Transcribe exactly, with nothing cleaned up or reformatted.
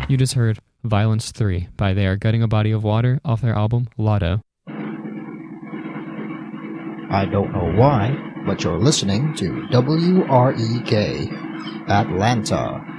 You just heard Violence three by They Are Gutting a Body of Water off their album Lotto. I don't know why, but you're listening to W R E K, Atlanta.